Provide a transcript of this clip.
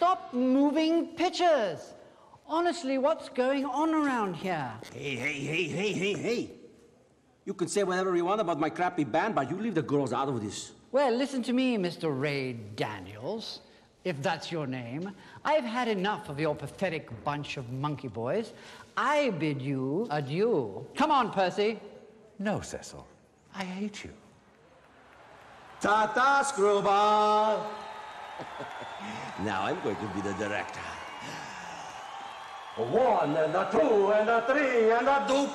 stop moving pictures. Honestly, what's going on around here? Hey. You can say whatever you want about my crappy band, but you leave the girls out of this. Well, listen to me, Mr. Ray Daniels, if that's your name. I've had enough of your pathetic bunch of monkey boys. I bid you adieu. Come on, Percy. No, Cecil. I hate you. Ta-ta, Screwball! Now I'm going to be the director. 1 and a 2 and a 3 and a